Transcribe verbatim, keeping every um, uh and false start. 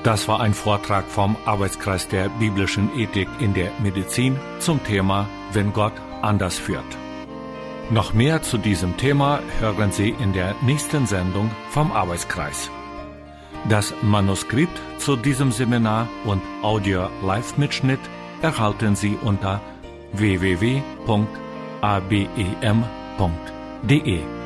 Das war ein Vortrag vom Arbeitskreis der biblischen Ethik in der Medizin zum Thema Wenn Gott anders führt. Noch mehr zu diesem Thema hören Sie in der nächsten Sendung vom Arbeitskreis. Das Manuskript zu diesem Seminar und Audio-Live-Mitschnitt erhalten Sie unter w w w punkt a b e m punkt d e.